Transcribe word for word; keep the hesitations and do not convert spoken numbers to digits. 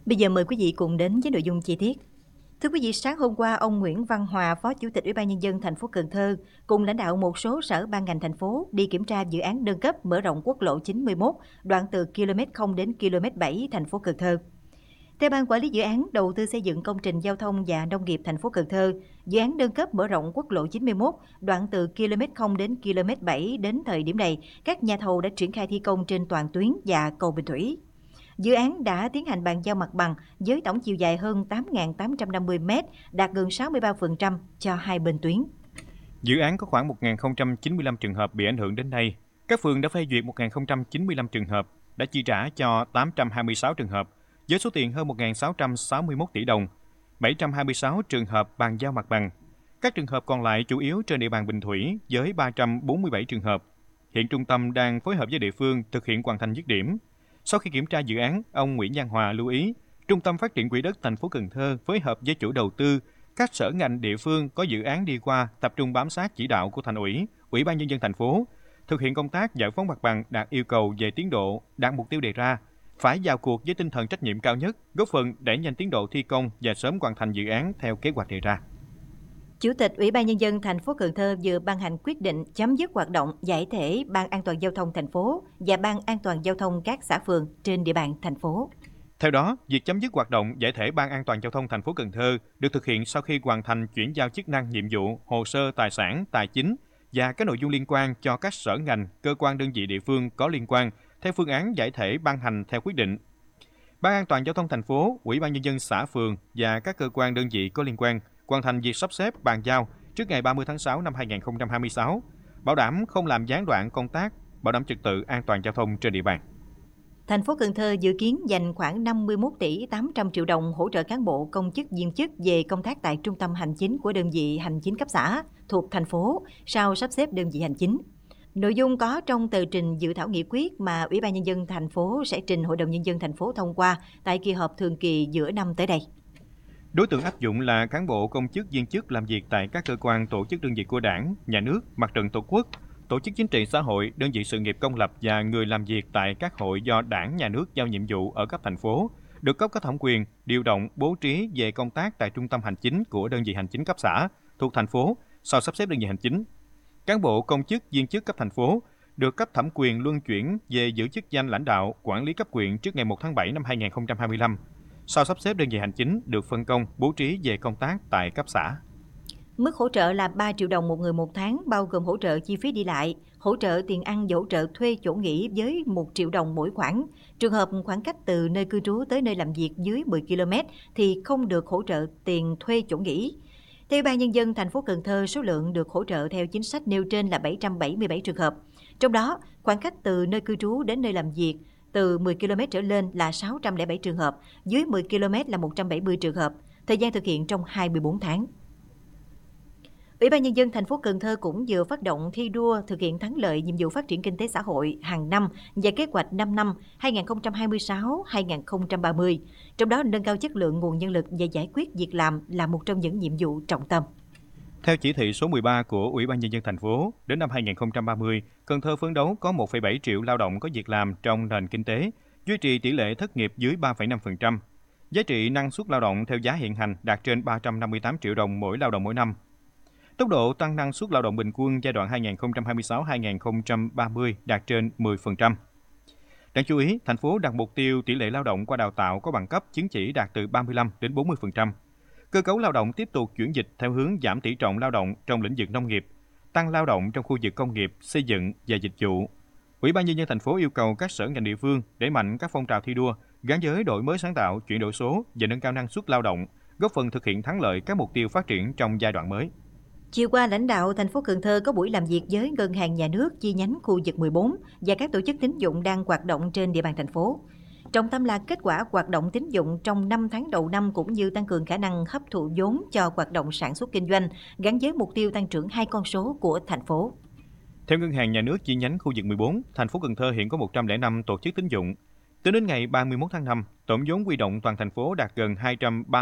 Bây giờ mời quý vị cùng đến với nội dung chi tiết. Thưa quý vị, sáng hôm qua, ông Nguyễn Văn Hòa, Phó Chủ tịch Ủy ban Nhân dân thành phố Cần Thơ, cùng lãnh đạo một số sở ban ngành thành phố đi kiểm tra dự án nâng cấp mở rộng quốc lộ chín mươi mốt, đoạn từ ki lô mét không đến ki lô mét bảy, thành phố Cần Thơ. Theo Ban Quản lý Dự án Đầu tư xây dựng công trình giao thông và nông nghiệp thành phố Cần Thơ, dự án nâng cấp mở rộng quốc lộ chín mươi mốt, đoạn từ ki lô mét không đến ki lô mét bảy, đến thời điểm này, các nhà thầu đã triển khai thi công trên toàn tuyến và cầu Bình Thủy. Dự án đã tiến hành bàn giao mặt bằng với tổng chiều dài hơn tám nghìn tám trăm năm mươi mét, đạt gần sáu mươi ba phần trăm cho hai bên tuyến. Dự án có khoảng một nghìn không trăm chín mươi lăm trường hợp bị ảnh hưởng đến nay. Các phường đã phê duyệt một nghìn không trăm chín mươi lăm trường hợp, đã chi trả cho tám trăm hai mươi sáu trường hợp, với số tiền hơn một nghìn sáu trăm sáu mươi mốt tỷ đồng, bảy trăm hai mươi sáu trường hợp bàn giao mặt bằng. Các trường hợp còn lại chủ yếu trên địa bàn Bình Thủy với ba trăm bốn mươi bảy trường hợp. Hiện trung tâm đang phối hợp với địa phương thực hiện hoàn thành dứt điểm. Sau khi kiểm tra dự án, ông Nguyễn Văn Hòa lưu ý, Trung tâm Phát triển Quỹ đất thành phố Cần Thơ phối hợp với chủ đầu tư, các sở ngành địa phương có dự án đi qua tập trung bám sát chỉ đạo của Thành ủy, Ủy ban Nhân dân thành phố, thực hiện công tác giải phóng mặt bằng đạt yêu cầu về tiến độ, đạt mục tiêu đề ra, phải vào cuộc với tinh thần trách nhiệm cao nhất, góp phần đẩy nhanh tiến độ thi công và sớm hoàn thành dự án theo kế hoạch đề ra. Chủ tịch Ủy ban Nhân dân thành phố Cần Thơ vừa ban hành quyết định chấm dứt hoạt động giải thể Ban An toàn giao thông thành phố và Ban An toàn giao thông các xã phường trên địa bàn thành phố. Theo đó, việc chấm dứt hoạt động giải thể Ban An toàn giao thông thành phố Cần Thơ được thực hiện sau khi hoàn thành chuyển giao chức năng, nhiệm vụ, hồ sơ tài sản, tài chính và các nội dung liên quan cho các sở ngành, cơ quan đơn vị địa phương có liên quan theo phương án giải thể ban hành theo quyết định. Ban An toàn giao thông thành phố, Ủy ban Nhân dân xã phường và các cơ quan đơn vị có liên quan hoàn thành việc sắp xếp bàn giao trước ngày ba mươi tháng sáu năm hai nghìn không trăm hai mươi sáu, bảo đảm không làm gián đoạn công tác, bảo đảm trật tự an toàn giao thông trên địa bàn. Thành phố Cần Thơ dự kiến dành khoảng năm mươi mốt tỷ tám trăm triệu đồng hỗ trợ cán bộ, công chức, viên chức về công tác tại trung tâm hành chính của đơn vị hành chính cấp xã thuộc thành phố sau sắp xếp đơn vị hành chính. Nội dung có trong tờ trình dự thảo nghị quyết mà Ủy ban Nhân dân thành phố sẽ trình Hội đồng Nhân dân thành phố thông qua tại kỳ họp thường kỳ giữa năm tới đây. Đối tượng áp dụng là cán bộ, công chức, viên chức làm việc tại các cơ quan, tổ chức, đơn vị của Đảng, Nhà nước, Mặt trận Tổ quốc, tổ chức chính trị xã hội, đơn vị sự nghiệp công lập và người làm việc tại các hội do Đảng, Nhà nước giao nhiệm vụ ở cấp thành phố, được cấp có thẩm quyền điều động, bố trí về công tác tại trung tâm hành chính của đơn vị hành chính cấp xã thuộc thành phố sau sắp xếp đơn vị hành chính. Cán bộ, công chức, viên chức cấp thành phố được cấp thẩm quyền luân chuyển về giữ chức danh lãnh đạo, quản lý cấp huyện trước ngày một tháng bảy năm hai nghìn không trăm hai mươi lăm. Sau sắp xếp đơn vị hành chính được phân công, bố trí về công tác tại cấp xã. Mức hỗ trợ là ba triệu đồng một người một tháng, bao gồm hỗ trợ chi phí đi lại, hỗ trợ tiền ăn và hỗ trợ thuê chỗ nghỉ với một triệu đồng mỗi khoản. Trường hợp khoảng cách từ nơi cư trú tới nơi làm việc dưới mười ki lô mét thì không được hỗ trợ tiền thuê chỗ nghỉ. Theo Ủy ban Nhân dân thành phố Cần Thơ, số lượng được hỗ trợ theo chính sách nêu trên là bảy trăm bảy mươi bảy trường hợp. Trong đó, khoảng cách từ nơi cư trú đến nơi làm việc từ mười ki lô mét trở lên là sáu trăm lẻ bảy trường hợp, dưới mười ki lô mét là một trăm bảy mươi trường hợp. Thời gian thực hiện trong hai mươi bốn tháng. Ủy ban Nhân dân thành phố Cần Thơ cũng vừa phát động thi đua thực hiện thắng lợi nhiệm vụ phát triển kinh tế xã hội hàng năm và kế hoạch năm năm hai nghìn không trăm hai mươi sáu đến hai nghìn không trăm ba mươi. Trong đó, nâng cao chất lượng nguồn nhân lực và giải quyết việc làm là một trong những nhiệm vụ trọng tâm. Theo chỉ thị số mười ba của Ủy ban Nhân dân thành phố, đến năm hai nghìn không trăm ba mươi, Cần Thơ phấn đấu có một phẩy bảy triệu lao động có việc làm trong nền kinh tế, duy trì tỷ lệ thất nghiệp dưới ba phẩy năm phần trăm. Giá trị năng suất lao động theo giá hiện hành đạt trên ba trăm năm mươi tám triệu đồng mỗi lao động mỗi năm. Tốc độ tăng năng suất lao động bình quân giai đoạn hai nghìn không trăm hai mươi sáu đến hai nghìn không trăm ba mươi đạt trên mười phần trăm. Đáng chú ý, thành phố đặt mục tiêu tỷ lệ lao động qua đào tạo có bằng cấp chứng chỉ đạt từ ba mươi lăm đến bốn mươi phần trăm. Cơ cấu lao động tiếp tục chuyển dịch theo hướng giảm tỷ trọng lao động trong lĩnh vực nông nghiệp, tăng lao động trong khu vực công nghiệp, xây dựng và dịch vụ. Ủy ban Nhân dân thành phố yêu cầu các sở ngành địa phương đẩy mạnh các phong trào thi đua gắn với đổi mới sáng tạo, chuyển đổi số và nâng cao năng suất lao động, góp phần thực hiện thắng lợi các mục tiêu phát triển trong giai đoạn mới. Chiều qua, lãnh đạo thành phố Cần Thơ có buổi làm việc với Ngân hàng Nhà nước chi nhánh khu vực mười bốn và các tổ chức tín dụng đang hoạt động trên địa bàn thành phố. Trọng tâm là kết quả hoạt động tín dụng trong năm tháng đầu năm cũng như tăng cường khả năng hấp thụ vốn cho hoạt động sản xuất kinh doanh gắn với mục tiêu tăng trưởng hai con số của thành phố. Theo Ngân hàng Nhà nước chi nhánh khu vực mười bốn, thành phố Cần Thơ hiện có một trăm lẻ năm tổ chức tín dụng. Tính đến ngày ba mươi mốt tháng năm, tổng vốn huy động toàn thành phố đạt gần hai trăm ba mươi